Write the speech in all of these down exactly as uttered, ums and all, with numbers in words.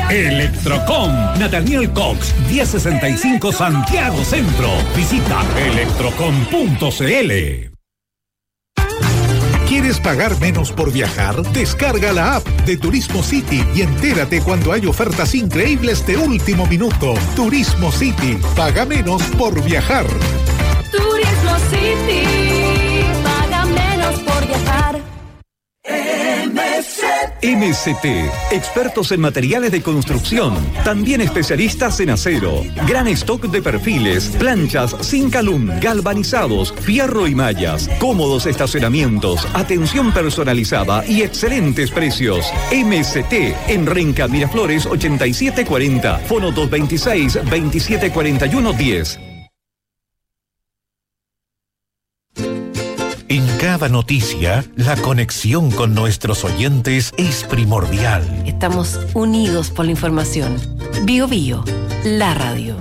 Electrocom, Nathaniel Cox, diez sesenta y cinco Santiago Centro. Visita electrocom punto c l. ¿Quieres pagar menos por viajar? Descarga la app de Turismo City y entérate cuando hay ofertas increíbles de último minuto. Turismo City, paga menos por viajar. Turismo City, paga menos por viajar. M C T. M C T, expertos en materiales de construcción, también especialistas en acero, gran stock de perfiles, planchas, zinc alum, galvanizados, fierro y mallas, cómodos estacionamientos, atención personalizada y excelentes precios. M C T, en Renca Miraflores ochenta y siete cuarenta, fono dos veintiséis, veintisiete cuarenta y uno diez. En cada noticia, la conexión con nuestros oyentes es primordial. Estamos unidos por la información. Bio Bio, la radio.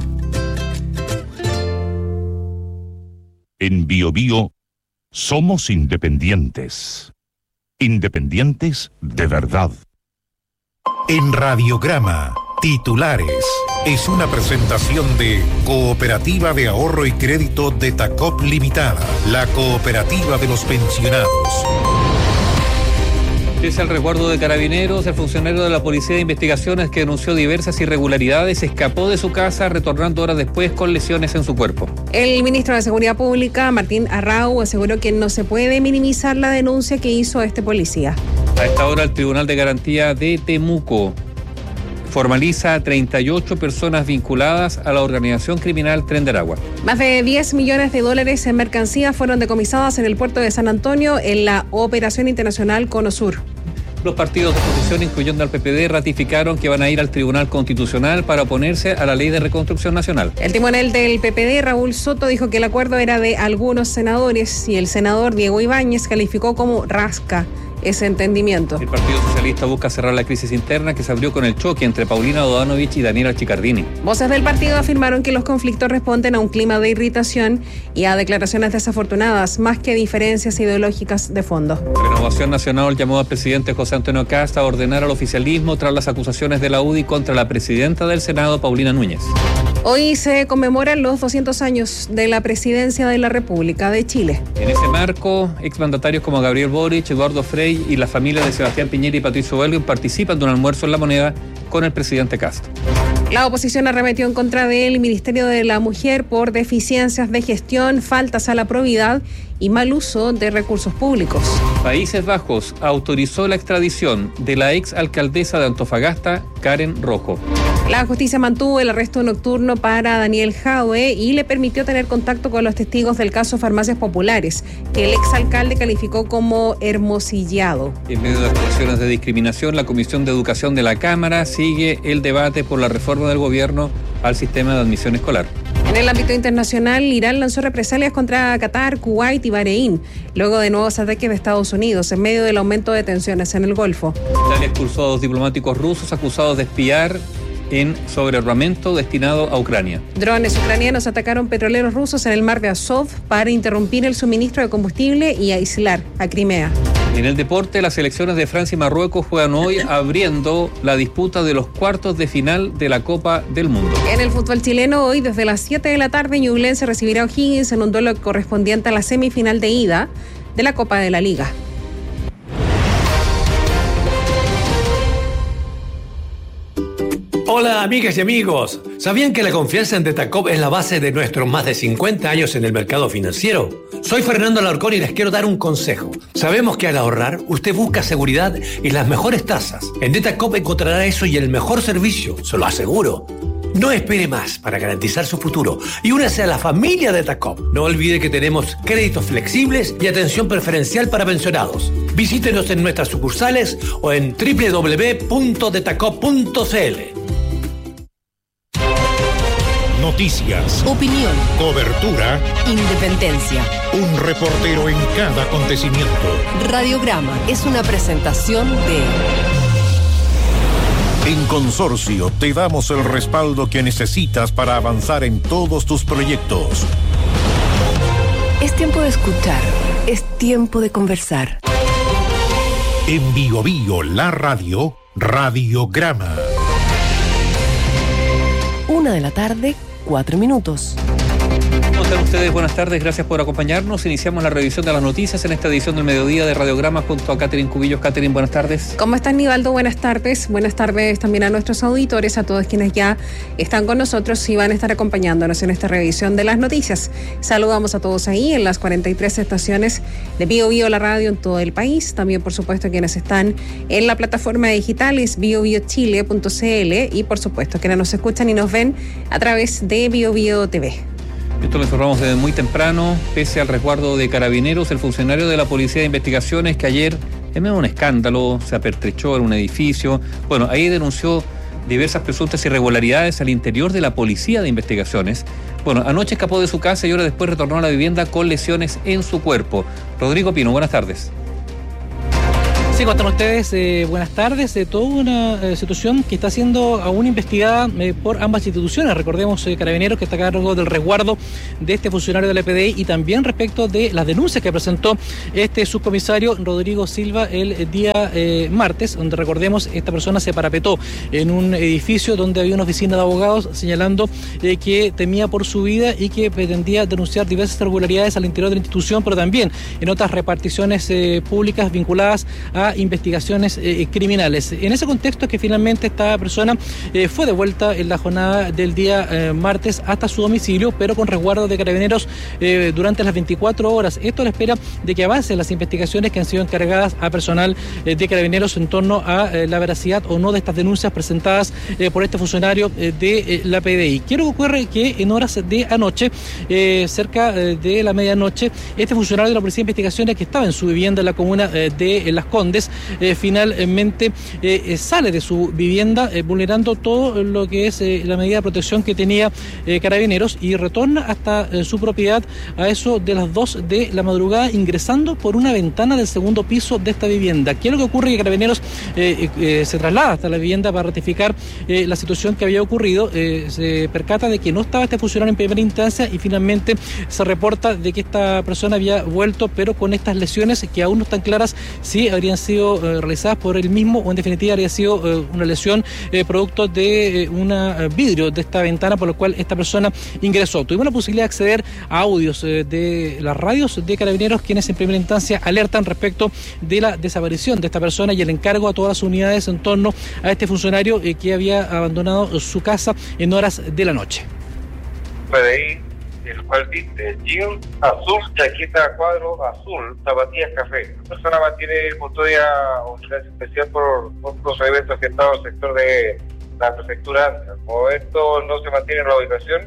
En Bio Bio somos independientes. Independientes de verdad. En Radiograma, titulares. Es una presentación de Cooperativa de Ahorro y Crédito de Tacop Limitada, la cooperativa de los pensionados. Pese al resguardo de carabineros, el funcionario de la Policía de Investigaciones que denunció diversas irregularidades escapó de su casa, retornando horas después con lesiones en su cuerpo. El ministro de Seguridad Pública, Martín Arrau, aseguró que no se puede minimizar la denuncia que hizo este policía. A esta hora, el Tribunal de Garantía de Temuco formaliza a treinta y ocho personas vinculadas a la organización criminal Tren de Aragua. Más de diez millones de dólares en mercancías fueron decomisadas en el puerto de San Antonio en la Operación Internacional Cono Sur. Los partidos de oposición, incluyendo al P P D, ratificaron que van a ir al Tribunal Constitucional para oponerse a la Ley de Reconstrucción Nacional. El timonel del P P D, Raúl Soto, dijo que el acuerdo era de algunos senadores y el senador Diego Ibáñez calificó como rasca ese entendimiento. El Partido Socialista busca cerrar la crisis interna que se abrió con el choque entre Paulina Dodanovich y Daniela Chicardini. Voces del partido afirmaron que los conflictos responden a un clima de irritación y a declaraciones desafortunadas, más que diferencias ideológicas de fondo. Renovación Nacional llamó al presidente José Antonio Kast a ordenar al oficialismo tras las acusaciones de la U D I contra la presidenta del Senado, Paulina Núñez. Hoy se conmemoran los doscientos años de la presidencia de la República de Chile. En ese marco, exmandatarios como Gabriel Boric, Eduardo Frei y la familia de Sebastián Piñera y Patricio Elwin participan de un almuerzo en La Moneda con el presidente Kast. La oposición arremetió en contra del Ministerio de la Mujer por deficiencias de gestión, faltas a la probidad y mal uso de recursos públicos. Países Bajos autorizó la extradición de la ex alcaldesa de Antofagasta, Karen Rojo. La justicia mantuvo el arresto nocturno para Daniel Jadwe y le permitió tener contacto con los testigos del caso Farmacias Populares, que el exalcalde calificó como hermosillado. En medio de acusaciones de discriminación, la Comisión de Educación de la Cámara sigue el debate por la reforma del gobierno al sistema de admisión escolar. En el ámbito internacional, Irán lanzó represalias contra Qatar, Kuwait y Bahrein, luego de nuevos ataques de Estados Unidos, en medio del aumento de tensiones en el Golfo. Italia expulsó a dos diplomáticos rusos acusados de espiar en sobrearmamento destinado a Ucrania. Drones ucranianos atacaron petroleros rusos en el mar de Azov para interrumpir el suministro de combustible y aislar a Crimea. En el deporte, las selecciones de Francia y Marruecos juegan hoy abriendo la disputa de los cuartos de final de la Copa del Mundo. En el fútbol chileno, hoy desde las siete de la tarde, Ñublense recibirá a O'Higgins en un duelo correspondiente a la semifinal de ida de la Copa de la Liga. Hola amigas y amigos, ¿sabían que la confianza en Detacop es la base de nuestros más de cincuenta años en el mercado financiero? Soy Fernando Alarcón y les quiero dar un consejo. Sabemos que al ahorrar, usted busca seguridad y las mejores tasas. En Detacop encontrará eso y el mejor servicio, se lo aseguro. No espere más para garantizar su futuro y únase a la familia Detacop. No olvide que tenemos créditos flexibles y atención preferencial para pensionados. Visítenos en nuestras sucursales o en doble u doble u doble u punto detacop punto c l. Noticias, opinión, cobertura, independencia. Un reportero en cada acontecimiento. Radiograma es una presentación de... En Consorcio te damos el respaldo que necesitas para avanzar en todos tus proyectos. Es tiempo de escuchar, es tiempo de conversar. En Bio Bio, la radio, Radiograma. una de la tarde, cuatro minutos. ¿Cómo están ustedes? Buenas tardes, gracias por acompañarnos. Iniciamos la revisión de las noticias en esta edición del mediodía de Radiograma junto a Catherine Cubillos. Catherine, buenas tardes. ¿Cómo estás, Nivaldo? Buenas tardes. Buenas tardes también a nuestros auditores, a todos quienes ya están con nosotros y van a estar acompañándonos en esta revisión de las noticias. Saludamos a todos ahí en las cuarenta y tres estaciones de Bio Bio, la radio en todo el país. También, por supuesto, quienes están en la plataforma digital es bio bio chile punto c l y, por supuesto, quienes nos escuchan y nos ven a través de Bio Bio T V. Esto lo informamos desde muy temprano. Pese al resguardo de Carabineros, el funcionario de la Policía de Investigaciones, que ayer, en medio de un escándalo, se apertrechó en un edificio, bueno, ahí denunció diversas presuntas irregularidades al interior de la Policía de Investigaciones. Bueno, anoche escapó de su casa y horas después retornó a la vivienda con lesiones en su cuerpo. Rodrigo Pino, buenas tardes. Sí, ¿cómo están ustedes? Eh, buenas tardes. Eh, toda una eh, situación que está siendo aún investigada eh, por ambas instituciones. Recordemos, eh, Carabineros, que está a cargo del resguardo de este funcionario de la P D I, y también respecto de las denuncias que presentó este subcomisario Rodrigo Silva el día eh, martes, donde, recordemos, esta persona se parapetó en un edificio donde había una oficina de abogados, señalando eh, que temía por su vida y que pretendía denunciar diversas irregularidades al interior de la institución, pero también en otras reparticiones eh, públicas vinculadas a investigaciones eh, criminales. En ese contexto es que finalmente esta persona eh, fue devuelta en la jornada del día eh, martes hasta su domicilio, pero con resguardo de Carabineros eh, durante las veinticuatro horas. Esto a la espera de que avancen las investigaciones que han sido encargadas a personal eh, de Carabineros en torno a eh, la veracidad o no de estas denuncias presentadas eh, por este funcionario eh, de eh, la P D I. Quiero que ocurre que en horas de anoche, eh, cerca eh, de la medianoche, este funcionario de la Policía de Investigaciones, que estaba en su vivienda en la comuna eh, de eh, Las Condes, Eh, finalmente eh, sale de su vivienda eh, vulnerando todo lo que es eh, la medida de protección que tenía eh, Carabineros, y retorna hasta eh, su propiedad a eso de las dos de la madrugada, ingresando por una ventana del segundo piso de esta vivienda. ¿Qué es lo que ocurre? Que Carabineros eh, eh, se traslada hasta la vivienda para ratificar eh, la situación que había ocurrido. Eh, se percata de que no estaba este funcionario en primera instancia y finalmente se reporta de que esta persona había vuelto, pero con estas lesiones que aún no están claras si habrían sido eh, realizadas por él mismo o en definitiva habría sido eh, una lesión eh, producto de eh, un eh, vidrio de esta ventana por lo cual esta persona ingresó. Tuvimos la posibilidad de acceder a audios eh, de las radios de Carabineros, quienes en primera instancia alertan respecto de la desaparición de esta persona y el encargo a todas las unidades en torno a este funcionario eh, que había abandonado su casa en horas de la noche. P D I, el cual viste jean azul, chaqueta cuadro azul, zapatillas café. La persona mantiene custodia o vigilancia especial por, por procedimientos afectados al sector de la prefectura. Como esto no se mantiene en la ubicación.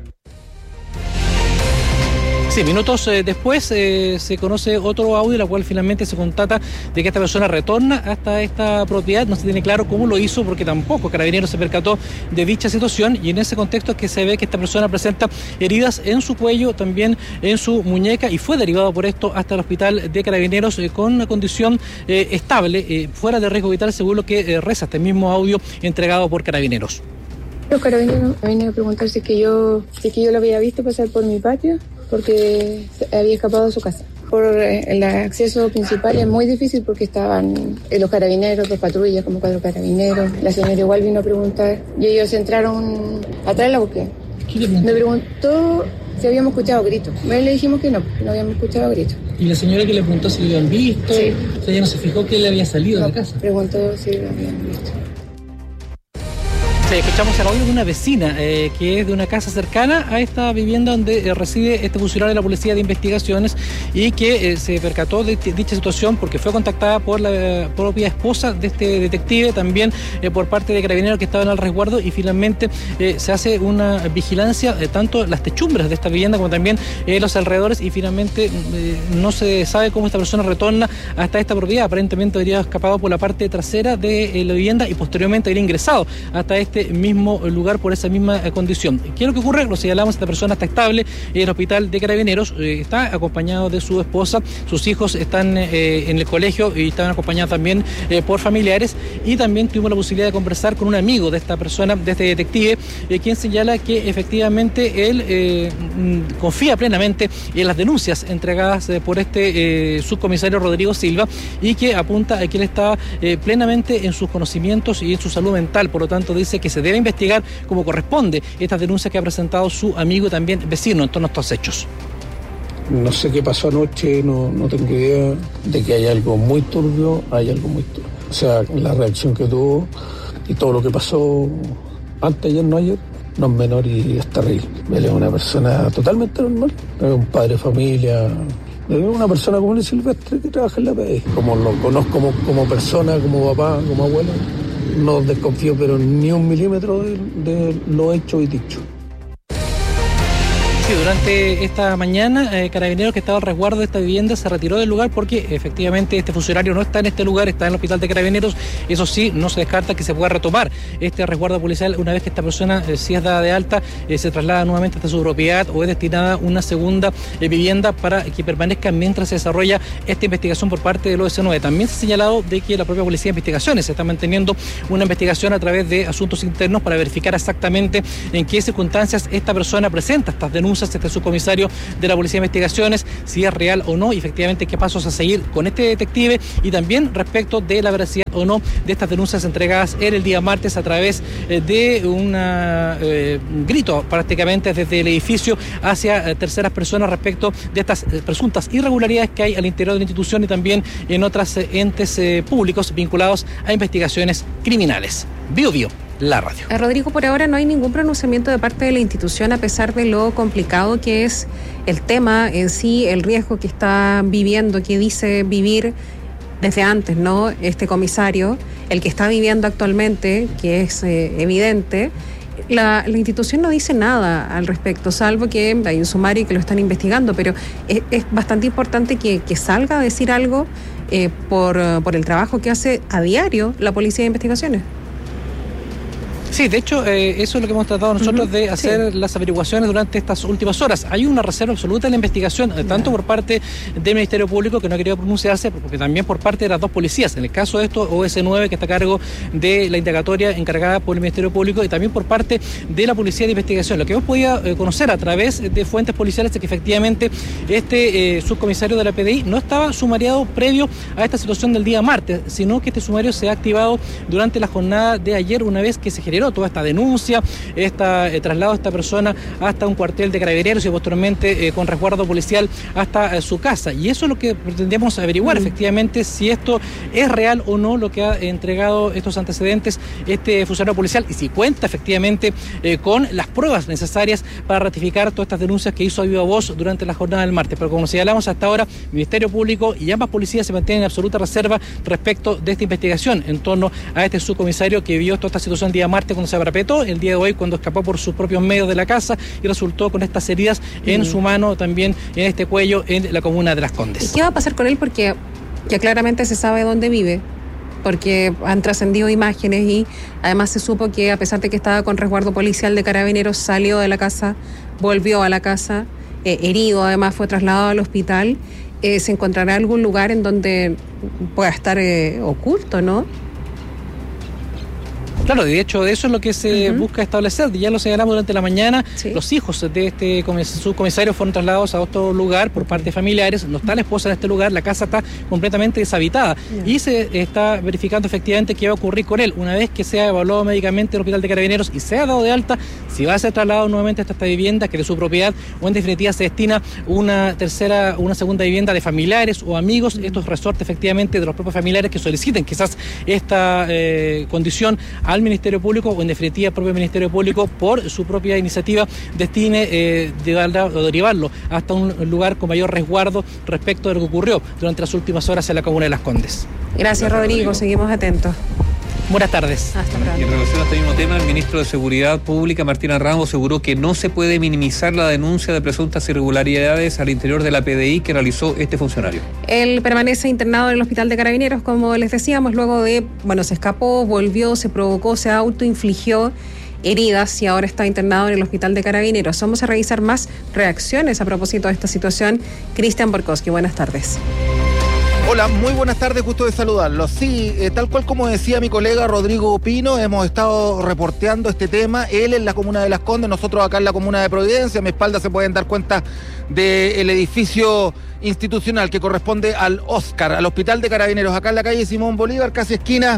Sí, minutos eh, después eh, se conoce otro audio, la cual finalmente se constata de que esta persona retorna hasta esta propiedad. No se tiene claro cómo lo hizo, porque tampoco Carabineros se percató de dicha situación, y en ese contexto es que se ve que esta persona presenta heridas en su cuello, también en su muñeca, y fue derivado por esto hasta el hospital de Carabineros eh, con una condición eh, estable, eh, fuera de riesgo vital, según lo que eh, reza este mismo audio entregado por Carabineros. Los carabineros me vienen a preguntar si es que yo, si es que yo lo había visto pasar por mi patio, porque había escapado de su casa. Por el acceso principal es muy difícil porque estaban los carabineros, dos patrullas, como cuatro carabineros. La señora igual vino a preguntar y ellos entraron atrás de la búsqueda. Me preguntó si habíamos escuchado gritos. Le dijimos que no, que no habíamos escuchado gritos. ¿Y la señora que le preguntó si lo habían visto? Sí. O sea, ella no se fijó que él había salido no, de la casa. Preguntó si lo habían visto. Sí, escuchamos el audio de una vecina eh, que es de una casa cercana a esta vivienda donde eh, reside este funcionario de la Policía de Investigaciones y que eh, se percató de t- dicha situación porque fue contactada por la eh, propia esposa de este detective, también eh, por parte de Carabineros que estaban al resguardo, y finalmente eh, se hace una vigilancia de eh, tanto las techumbres de esta vivienda como también eh, los alrededores, y finalmente eh, no se sabe cómo esta persona retorna hasta esta propiedad. Aparentemente habría escapado por la parte trasera de eh, la vivienda y posteriormente habría ingresado hasta este mismo lugar por esa misma condición. ¿Qué es lo que ocurre? Lo señalamos, esta persona está estable en el hospital de Carabineros, eh, está acompañado de su esposa, sus hijos están eh, en el colegio y están acompañados también eh, por familiares, y también tuvimos la posibilidad de conversar con un amigo de esta persona, de este detective, eh, quien señala que efectivamente él eh, confía plenamente en las denuncias entregadas eh, por este eh, subcomisario Rodrigo Silva, y que apunta a que él está eh, plenamente en sus conocimientos y en su salud mental. Por lo tanto, dice que que se debe investigar como corresponde estas denuncias que ha presentado su amigo y también vecino en torno a estos hechos. No sé qué pasó anoche, no, no tengo idea de que hay algo muy turbio, hay algo muy turbio. O sea, la reacción que tuvo y todo lo que pasó antes, ayer, no ayer, no es menor y es terrible. Él es una persona totalmente normal, es un padre de familia, es una persona común y silvestre que trabaja en la P D I. Como lo conozco como, como persona, como papá, como abuelo, no desconfío pero ni un milímetro de, de lo hecho y dicho. Durante esta mañana, eh, Carabineros, que estaba al resguardo de esta vivienda, se retiró del lugar porque efectivamente este funcionario no está en este lugar, está en el hospital de Carabineros. Eso sí, no se descarta que se pueda retomar este resguardo policial una vez que esta persona, eh, si es dada de alta, eh, se traslada nuevamente hasta su propiedad o es destinada a una segunda eh, vivienda para que permanezca mientras se desarrolla esta investigación por parte del O S nueve. También se ha señalado de que la propia Policía de Investigaciones está manteniendo una investigación a través de asuntos internos para verificar exactamente en qué circunstancias esta persona presenta estas denuncias. Este subcomisario de la Policía de Investigaciones, si es real o no, y efectivamente qué pasos a seguir con este detective, y también respecto de la veracidad o no de estas denuncias entregadas en el día martes a través eh, de una, eh, un grito prácticamente desde el edificio hacia eh, terceras personas respecto de estas eh, presuntas irregularidades que hay al interior de la institución y también en otros eh, entes eh, públicos vinculados a investigaciones criminales. Bio Bio. La radio. Rodrigo, por ahora no hay ningún pronunciamiento de parte de la institución a pesar de lo complicado que es el tema en sí, el riesgo que está viviendo, que dice vivir desde antes, ¿no? Este comisario, el que está viviendo actualmente, que es eh, evidente. La, la institución no dice nada al respecto, salvo que hay un sumario y que lo están investigando, pero es, es bastante importante que, que salga a decir algo eh, por, por el trabajo que hace a diario la Policía de Investigaciones. Sí, de hecho, eh, eso es lo que hemos tratado nosotros uh-huh, de hacer sí. las averiguaciones durante estas últimas horas. Hay una reserva absoluta en la investigación, yeah. tanto por parte del Ministerio Público, que no ha querido pronunciarse, porque también por parte de las dos policías. En el caso de esto, O S nueve, que está a cargo de la indagatoria encargada por el Ministerio Público, y también por parte de la Policía de Investigación. Lo que hemos podido eh, conocer a través de fuentes policiales es que efectivamente este eh, subcomisario de la P D I no estaba sumariado previo a esta situación del día martes, sino que este sumario se ha activado durante la jornada de ayer, una vez que se generó toda esta denuncia, este eh, traslado de esta persona hasta un cuartel de Carabineros y posteriormente eh, con resguardo policial hasta eh, su casa. Y eso es lo que pretendíamos averiguar, mm. efectivamente, si esto es real o no lo que ha entregado estos antecedentes este funcionario policial y si cuenta efectivamente eh, con las pruebas necesarias para ratificar todas estas denuncias que hizo a viva voz durante la jornada del martes. Pero como señalamos hasta ahora, Ministerio Público y ambas policías se mantienen en absoluta reserva respecto de esta investigación en torno a este subcomisario que vio toda esta situación el día martes cuando se parapetó, el día de hoy cuando escapó por sus propios medios de la casa y resultó con estas heridas en mm. su mano, también en este cuello, en la comuna de Las Condes. ¿Y qué va a pasar con él? Porque ya claramente se sabe dónde vive, porque han trascendido imágenes y además se supo que a pesar de que estaba con resguardo policial de Carabineros, salió de la casa, volvió a la casa, eh, herido, además fue trasladado al hospital. Eh, ¿Se encontrará algún lugar en donde pueda estar eh, oculto, no? Claro, de hecho, eso es lo que se uh-huh. busca establecer. Ya lo señalamos durante la mañana. Sí. Los hijos de este subcomisario fueron trasladados a otro lugar por parte de familiares. No está la esposa en este lugar, la casa está completamente deshabitada. Yeah. Y se está verificando efectivamente qué va a ocurrir con él. Una vez que sea evaluado médicamente en el hospital de Carabineros y sea dado de alta, si va a ser trasladado nuevamente hasta esta vivienda, que de su propiedad, o en definitiva se destina una tercera, una segunda vivienda de familiares o amigos. Uh-huh. Estos resortes efectivamente de los propios familiares que soliciten quizás esta eh, condición al Ministerio Público o en definitiva el propio Ministerio Público por su propia iniciativa destine eh, llevarla, o derivarlo hasta un lugar con mayor resguardo respecto de lo que ocurrió durante las últimas horas en la comuna de Las Condes. Gracias, Gracias Rodrigo. Rodrigo, seguimos atentos. Buenas tardes. Hasta pronto. Y en relación a este mismo tema, el ministro de Seguridad Pública, Martín Ramos, aseguró que no se puede minimizar la denuncia de presuntas irregularidades al interior de la P D I que realizó este funcionario. Él permanece internado en el hospital de Carabineros, como les decíamos, luego de, bueno, se escapó, volvió, se provocó, se autoinfligió heridas y ahora está internado en el hospital de Carabineros. Vamos a revisar más reacciones a propósito de esta situación. Cristian Borkowski, buenas tardes. Hola, muy buenas tardes, gusto de saludarlos. Sí, eh, tal cual como decía mi colega Rodrigo Pino, hemos estado reporteando este tema, él en la comuna de Las Condes, nosotros acá en la comuna de Providencia. A mi espalda se pueden dar cuenta del edificio institucional que corresponde al Oscar, al Hospital de Carabineros, acá en la calle Simón Bolívar, casi esquina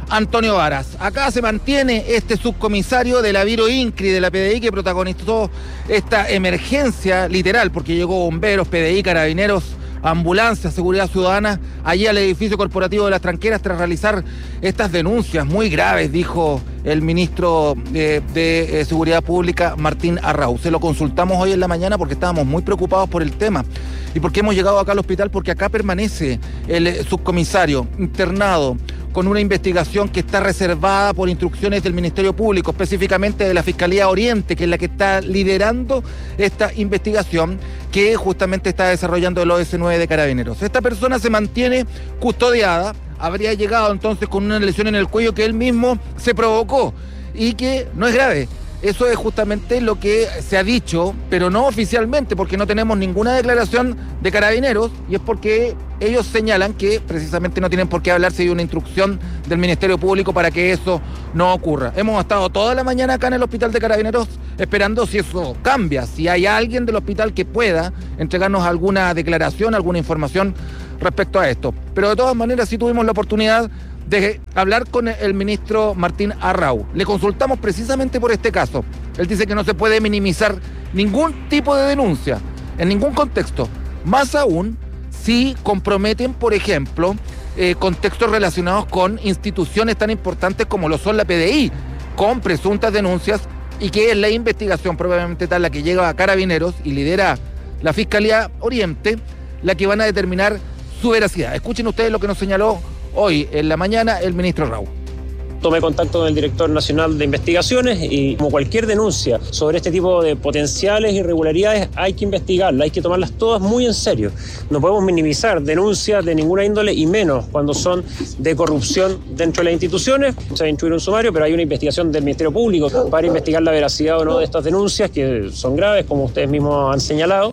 Antonio Varas. Acá se mantiene este subcomisario de la Viro Incri de la P D I que protagonizó esta emergencia literal, porque llegó bomberos, P D I, carabineros, ambulancias, seguridad ciudadana, allí al edificio corporativo de Las Tranqueras tras realizar estas denuncias muy graves, dijo el ministro de, de, de Seguridad Pública, Martín Arrau. Se lo consultamos hoy en la mañana porque estábamos muy preocupados por el tema. ¿Y por qué hemos llegado acá al hospital? Porque acá permanece el subcomisario internado con una investigación que está reservada por instrucciones del Ministerio Público, específicamente de la Fiscalía Oriente, que es la que está liderando esta investigación que justamente está desarrollando el O S nueve de Carabineros. Esta persona se mantiene custodiada, habría llegado entonces con una lesión en el cuello que él mismo se provocó y que no es grave. Eso es justamente lo que se ha dicho, pero no oficialmente, porque no tenemos ninguna declaración de Carabineros, y es porque ellos señalan que precisamente no tienen por qué hablar si hay una instrucción del Ministerio Público para que eso no ocurra. Hemos estado toda la mañana acá en el Hospital de Carabineros esperando si eso cambia, si hay alguien del hospital que pueda entregarnos alguna declaración, alguna información respecto a esto. Pero de todas maneras sí tuvimos la oportunidad de hablar con el ministro Martín Arrau. Le consultamos precisamente por este caso. Él dice que no se puede minimizar ningún tipo de denuncia, en ningún contexto. Más aún si comprometen, por ejemplo, eh, contextos relacionados con instituciones tan importantes como lo son la P D I, con presuntas denuncias, y que es la investigación probablemente tal la que llega a Carabineros y lidera la Fiscalía Oriente, la que van a determinar su veracidad. Escuchen ustedes lo que nos señaló hoy en la mañana el ministro Arrau. Tomé contacto con el director nacional de investigaciones y como cualquier denuncia sobre este tipo de potenciales irregularidades hay que investigarla, hay que tomarlas todas muy en serio. No podemos minimizar denuncias de ninguna índole y menos cuando son de corrupción dentro de las instituciones. Se va a instruir un sumario, pero hay una investigación del Ministerio Público para investigar la veracidad o no de estas denuncias que son graves, como ustedes mismos han señalado.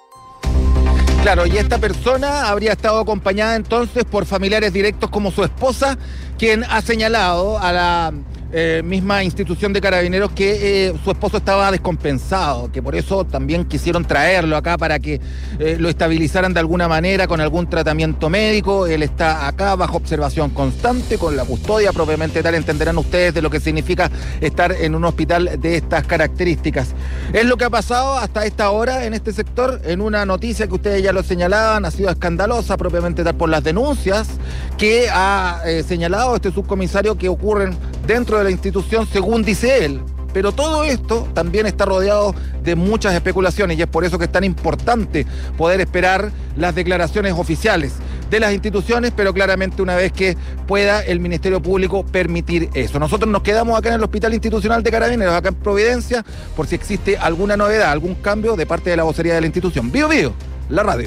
Claro, y esta persona habría estado acompañada entonces por familiares directos como su esposa, quien ha señalado a la eh, misma institución de Carabineros que eh, su esposo estaba descompensado, que por eso también quisieron traerlo acá para que eh, lo estabilizaran de alguna manera con algún tratamiento médico. Él está acá bajo observación constante, con la custodia propiamente tal. Entenderán ustedes de lo que significa estar en un hospital de estas características. Es lo que ha pasado hasta esta hora en este sector, en una noticia que ustedes ya lo señalaban, ha sido escandalosa propiamente tal por las denuncias que ha eh, señalado este subcomisario que ocurren dentro de la institución, según dice él. Pero todo esto también está rodeado de muchas especulaciones, y es por eso que es tan importante poder esperar las declaraciones oficiales de las instituciones, pero claramente una vez que pueda el Ministerio Público permitir eso. Nosotros nos quedamos acá en el Hospital Institucional de Carabineros, acá en Providencia, por si existe alguna novedad, algún cambio de parte de la vocería de la institución. Bio Bio, la radio.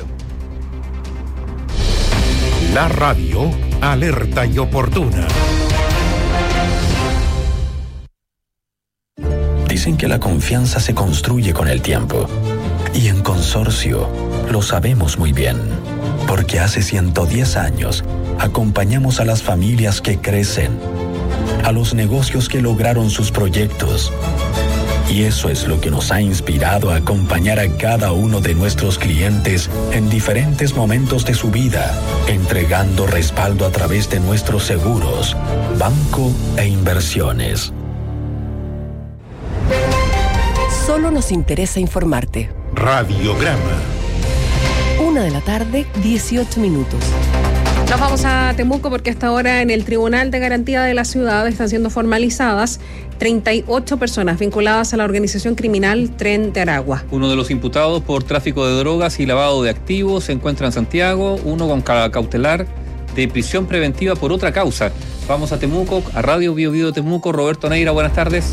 La radio, alerta y oportuna. Dicen que la confianza se construye con el tiempo. Y en Consorcio lo sabemos muy bien. Porque hace ciento diez años acompañamos a las familias que crecen, a los negocios que lograron sus proyectos. Y eso es lo que nos ha inspirado a acompañar a cada uno de nuestros clientes en diferentes momentos de su vida, entregando respaldo a través de nuestros seguros, banco e inversiones. Solo nos interesa informarte. Radiograma. Una de la tarde, dieciocho minutos. Nos vamos a Temuco porque hasta ahora en el Tribunal de Garantía de la Ciudad están siendo formalizadas treinta y ocho personas vinculadas a la organización criminal Tren de Aragua. Uno de los imputados por tráfico de drogas y lavado de activos se encuentra en Santiago, uno con cautelar de prisión preventiva por otra causa. Vamos a Temuco, a Radio Bio Bio de Temuco. Roberto Neira, buenas tardes.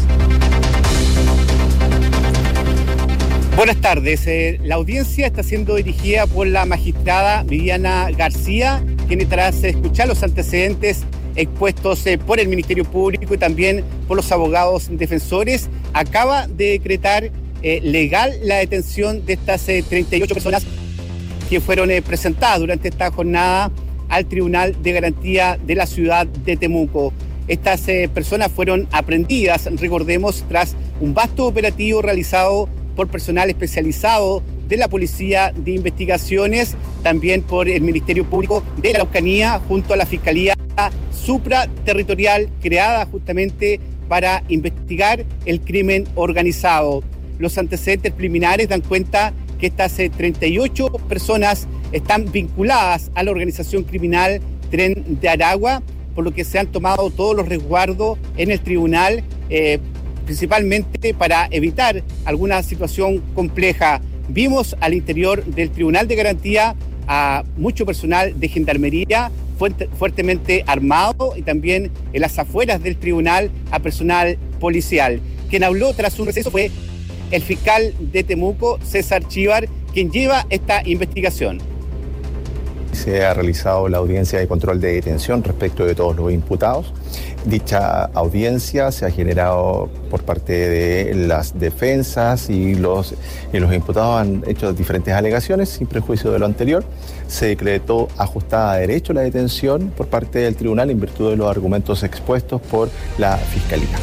Buenas tardes. Eh, la audiencia está siendo dirigida por la magistrada Viviana García, quien tras escuchar los antecedentes expuestos eh, por el Ministerio Público y también por los abogados defensores, acaba de decretar eh, legal la detención de estas eh, treinta y ocho personas que fueron eh, presentadas durante esta jornada al Tribunal de Garantía de la Ciudad de Temuco. Estas eh, personas fueron aprehendidas, recordemos, tras un vasto operativo realizado por personal especializado de la Policía de Investigaciones, también por el Ministerio Público de la Araucanía, junto a la Fiscalía unidad supraterritorial creada justamente para investigar el crimen organizado. Los antecedentes preliminares dan cuenta que estas eh, treinta y ocho personas están vinculadas a la organización criminal Tren de Aragua, por lo que se han tomado todos los resguardos en el tribunal, eh, principalmente para evitar alguna situación compleja. Vimos al interior del Tribunal de Garantía a mucho personal de gendarmería fuerte, fuertemente armado, y también en las afueras del tribunal a personal policial. Quien habló tras un receso fue el fiscal de Temuco, César Chívar, quien lleva esta investigación. Se ha realizado la audiencia de control de detención respecto de todos los imputados. Dicha audiencia se ha generado por parte de las defensas y los, y los imputados han hecho diferentes alegaciones sin prejuicio de lo anterior. Se decretó ajustada a derecho la detención por parte del tribunal en virtud de los argumentos expuestos por la Fiscalía.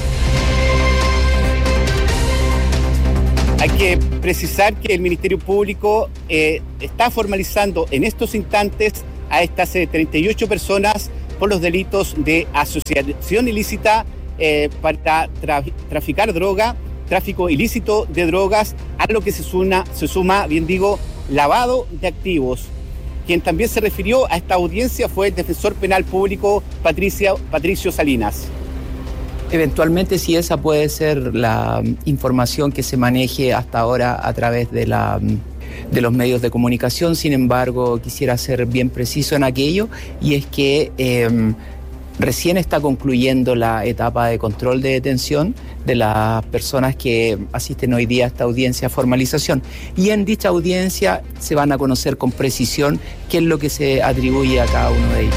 Hay que precisar que el Ministerio Público eh, está formalizando en estos instantes a estas eh, treinta y ocho personas por los delitos de asociación ilícita eh, para tra traficar droga, tráfico ilícito de drogas, a lo que se suma, se suma, bien digo, lavado de activos. Quien también se refirió a esta audiencia fue el defensor penal público Patricia, Patricio Salinas. Eventualmente, si esa puede ser la información que se maneje hasta ahora a través de, la, de los medios de comunicación. Sin embargo, quisiera ser bien preciso en aquello, y es que eh, recién está concluyendo la etapa de control de detención de las personas que asisten hoy día a esta audiencia de formalización. Y en dicha audiencia se van a conocer con precisión qué es lo que se atribuye a cada uno de ellos.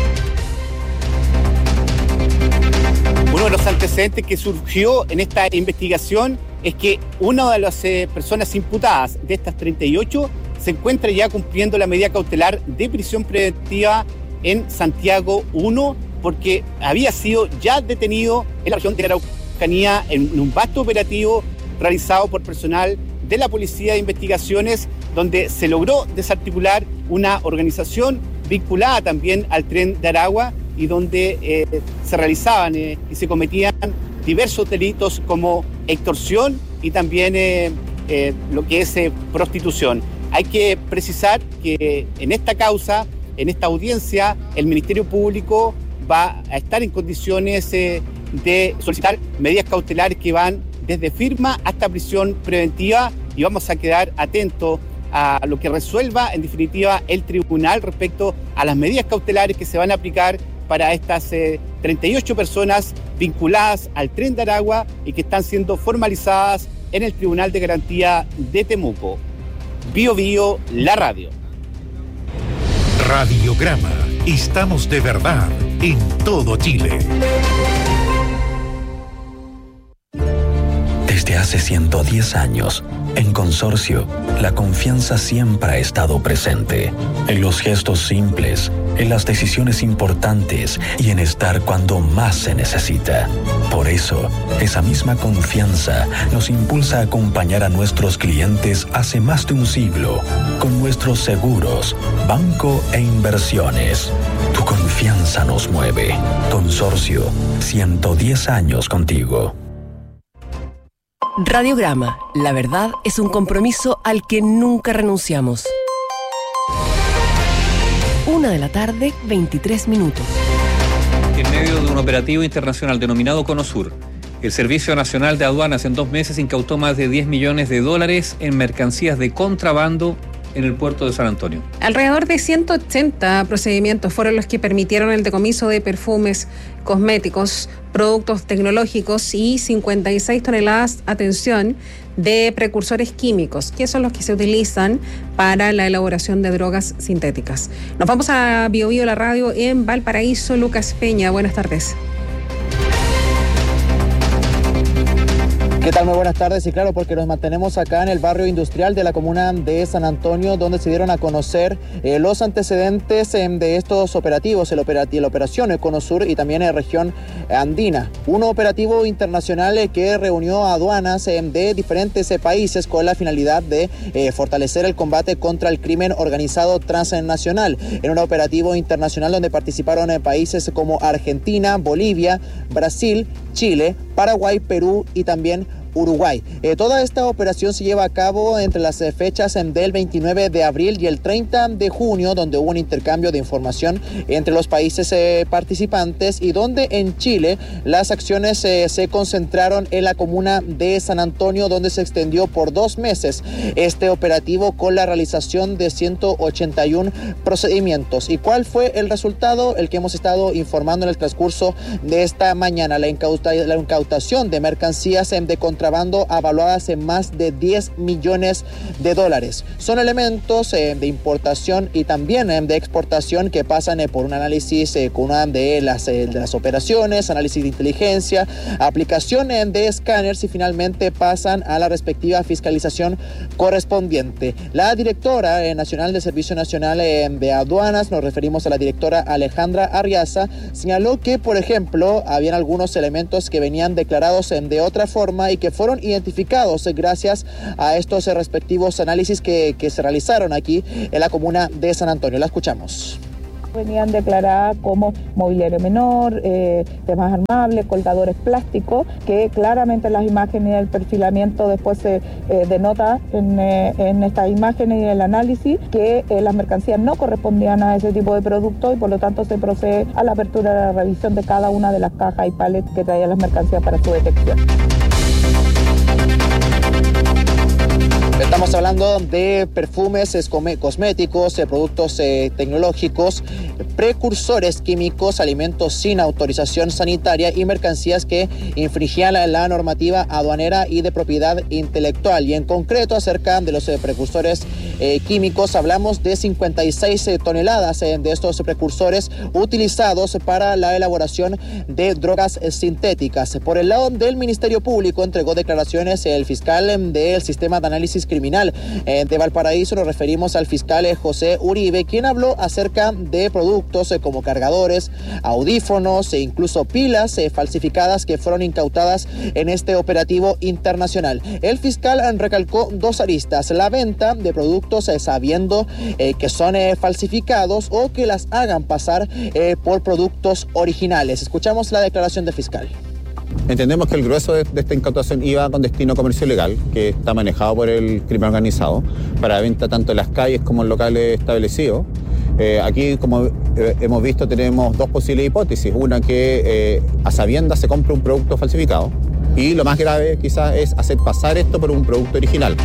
Uno de los antecedentes que surgió en esta investigación es que una de las eh, personas imputadas de estas treinta y ocho se encuentra ya cumpliendo la medida cautelar de prisión preventiva en Santiago uno, porque había sido ya detenido en la región de la Araucanía en un vasto operativo realizado por personal de la Policía de Investigaciones, donde se logró desarticular una organización vinculada también al Tren de Aragua, y donde eh, se realizaban eh, y se cometían diversos delitos como extorsión y también eh, eh, lo que es eh, prostitución. Hay que precisar que en esta causa, en esta audiencia, el Ministerio Público va a estar en condiciones eh, de solicitar medidas cautelares que van desde firma hasta prisión preventiva, y vamos a quedar atentos a lo que resuelva en definitiva el tribunal respecto a las medidas cautelares que se van a aplicar para estas eh, treinta y ocho personas vinculadas al Tren de Aragua y que están siendo formalizadas en el Tribunal de Garantía de Temuco. Bio Bio, la radio. Radiograma. Estamos de verdad en todo Chile. Desde hace ciento diez años, en Consorcio, la confianza siempre ha estado presente. En los gestos simples, en las decisiones importantes y en estar cuando más se necesita. Por eso, esa misma confianza nos impulsa a acompañar a nuestros clientes hace más de un siglo con nuestros seguros, banco e inversiones. Tu confianza nos mueve. Consorcio, ciento diez años contigo. Radiograma. La verdad es un compromiso al que nunca renunciamos. Una de la tarde, veintitrés minutos. En medio de un operativo internacional denominado Cono Sur, el Servicio Nacional de Aduanas en dos meses incautó más de diez millones de dólares en mercancías de contrabando en el puerto de San Antonio. Alrededor de ciento ochenta procedimientos fueron los que permitieron el decomiso de perfumes, cosméticos, productos tecnológicos y cincuenta y seis toneladas, atención, de precursores químicos, que son los que se utilizan para la elaboración de drogas sintéticas. Nos vamos a Bio Bio, la radio en Valparaíso. Lucas Peña, buenas tardes. ¿Qué tal? Muy buenas tardes. Y claro, porque nos mantenemos acá en el barrio industrial de la comuna de San Antonio, donde se dieron a conocer eh, los antecedentes eh, de estos operativos, el operativo, la operación Econosur y también en región andina. Un operativo internacional eh, que reunió a aduanas eh, de diferentes eh, países con la finalidad de eh, fortalecer el combate contra el crimen organizado transnacional. En un operativo internacional donde participaron eh, países como Argentina, Bolivia, Brasil, Chile, Paraguay, Perú y también Uruguay. Eh, toda esta operación se lleva a cabo entre las eh, fechas eh, del veintinueve de abril y el treinta de junio, donde hubo un intercambio de información entre los países eh, participantes y donde en Chile las acciones eh, se concentraron en la comuna de San Antonio, donde se extendió por dos meses este operativo con la realización de ciento ochenta y uno procedimientos. ¿Y cuál fue el resultado? El que hemos estado informando en el transcurso de esta mañana, la, incauta, la incautación de mercancías eh, de contrabando avaluadas en más de diez millones de dólares. Son elementos eh, de importación y también eh, de exportación que pasan eh, por un análisis eh, con una de las, eh, de las operaciones, análisis de inteligencia, aplicación eh, de escáneres y finalmente pasan a la respectiva fiscalización correspondiente. La directora eh, nacional de Servicio Nacional eh, de Aduanas, nos referimos a la directora Alejandra Arriaza, señaló que, por ejemplo, habían algunos elementos que venían declarados eh, de otra forma y que fueron identificados gracias a estos respectivos análisis que, que se realizaron aquí en la comuna de San Antonio. La escuchamos. Venían declaradas como mobiliario menor, eh, temas armables, colgadores plásticos, que claramente las imágenes y el perfilamiento después se eh, denota en, eh, en estas imágenes y el análisis que eh, las mercancías no correspondían a ese tipo de productos y por lo tanto se procede a la apertura de la revisión de cada una de las cajas y palets que traían las mercancías para su detección. Estamos hablando de perfumes, cosméticos, productos eh, tecnológicos, precursores químicos, alimentos sin autorización sanitaria y mercancías que infringían la, la normativa aduanera y de propiedad intelectual. Y en concreto, acerca de los eh, precursores eh, químicos, hablamos de cincuenta y seis eh, toneladas eh, de estos precursores utilizados para la elaboración de drogas eh, sintéticas. Por el lado del Ministerio Público, entregó declaraciones el fiscal eh, del Sistema de Análisis Criminal eh, de Valparaíso. Nos referimos al fiscal eh, José Uribe, quien habló acerca de productos eh, como cargadores, audífonos e incluso pilas eh, falsificadas que fueron incautadas en este operativo internacional. El fiscal recalcó dos aristas: la venta de productos eh, sabiendo eh, que son eh, falsificados o que las hagan pasar eh, por productos originales. Escuchamos la declaración del fiscal. Entendemos que el grueso de, de esta incautación iba con destino comercio ilegal, que está manejado por el crimen organizado, para venta tanto en las calles como en locales establecidos. Eh, aquí, como eh, hemos visto, tenemos dos posibles hipótesis. Una, que eh, a sabiendas se compra un producto falsificado, y lo más grave quizás es hacer pasar esto por un producto original.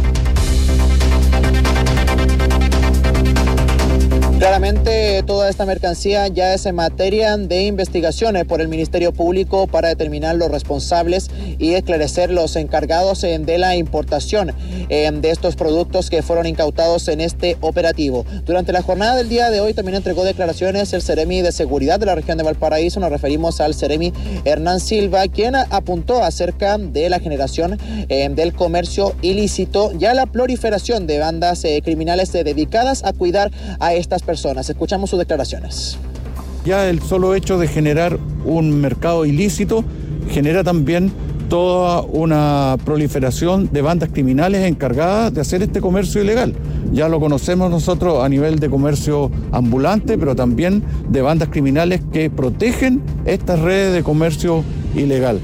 Claramente toda esta mercancía ya es en materia de investigaciones por el Ministerio Público para determinar los responsables y esclarecer los encargados de la importación de estos productos que fueron incautados en este operativo. Durante la jornada del día de hoy también entregó declaraciones el Seremi de Seguridad de la región de Valparaíso. Nos referimos al Seremi Hernán Silva, quien apuntó acerca de la generación del comercio ilícito y a la proliferación de bandas criminales dedicadas a cuidar a estas personas. Escuchamos sus declaraciones. Ya el solo hecho de generar un mercado ilícito genera también toda una proliferación de bandas criminales encargadas de hacer este comercio ilegal. Ya lo conocemos nosotros a nivel de comercio ambulante, pero también de bandas criminales que protegen estas redes de comercio ilegal.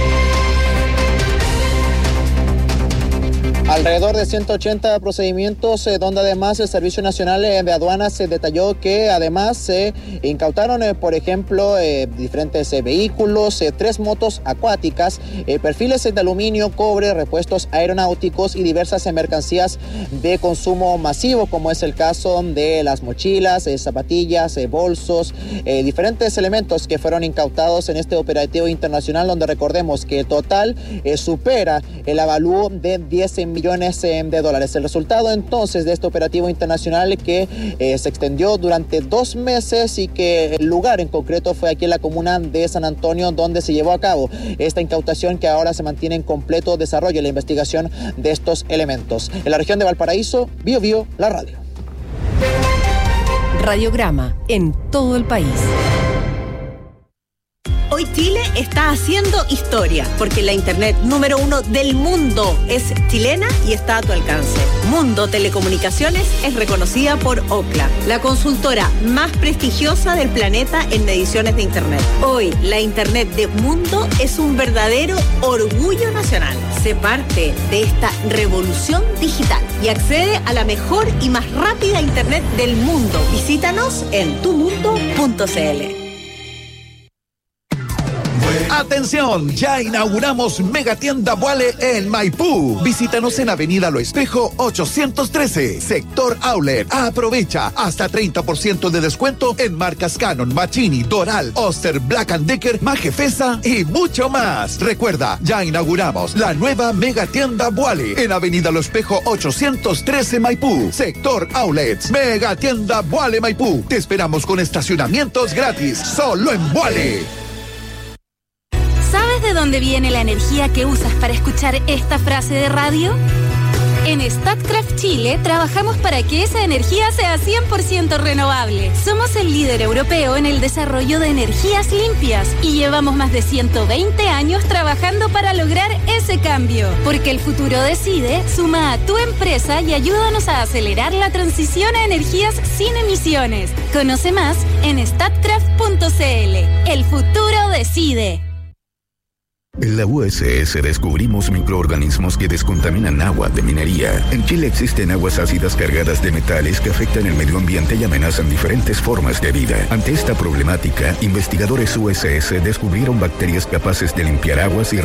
Alrededor de ciento ochenta procedimientos, eh, donde además el Servicio Nacional de Aduanas se eh, detalló que además se eh, incautaron, eh, por ejemplo, eh, diferentes eh, vehículos, eh, tres motos acuáticas, eh, perfiles de aluminio, cobre, repuestos aeronáuticos y diversas eh, mercancías de consumo masivo, como es el caso de las mochilas, eh, zapatillas, eh, bolsos, eh, diferentes elementos que fueron incautados en este operativo internacional, donde recordemos que el total eh, supera el avalúo de diez millones millones eh, de dólares. El resultado entonces de este operativo internacional que eh, se extendió durante dos meses y que el lugar en concreto fue aquí en la comuna de San Antonio, donde se llevó a cabo esta incautación que ahora se mantiene en completo desarrollo en la investigación de estos elementos. En la región de Valparaíso, Bio Bio, la radio. Radiograma en todo el país. Hoy Chile está haciendo historia, porque la internet número uno del mundo es chilena y está a tu alcance. Mundo Telecomunicaciones es reconocida por Ookla, la consultora más prestigiosa del planeta en mediciones de internet. Hoy, la internet de Mundo es un verdadero orgullo nacional. Sé parte de esta revolución digital y accede a la mejor y más rápida internet del mundo. Visítanos en tu mundo punto c l. ¡Atención! Ya inauguramos Megatienda Boale en Maipú. Visítanos en Avenida Lo Espejo ochocientos trece, Sector Outlet. Aprovecha hasta treinta por ciento de descuento en marcas Canon, Machini, Doral, Oster, Black and Decker, Majefesa y mucho más. Recuerda, ya inauguramos la nueva Megatienda Boale en Avenida Lo Espejo ochocientos trece, Maipú, Sector Outlets. Megatienda Boale Maipú. Te esperamos con estacionamientos gratis, solo en Boale. ¿Sabes de dónde viene la energía que usas para escuchar esta frase de radio? En Statkraft Chile trabajamos para que esa energía sea cien por ciento renovable. Somos el líder europeo en el desarrollo de energías limpias y llevamos más de ciento veinte años trabajando para lograr ese cambio. Porque el futuro decide, suma a tu empresa y ayúdanos a acelerar la transición a energías sin emisiones. Conoce más en statkraft punto c l. El futuro decide. En la U S S descubrimos microorganismos que descontaminan agua de minería. En Chile existen aguas ácidas cargadas de metales que afectan el medio ambiente y amenazan diferentes formas de vida. Ante esta problemática, investigadores U S S descubrieron bacterias capaces de limpiar aguas y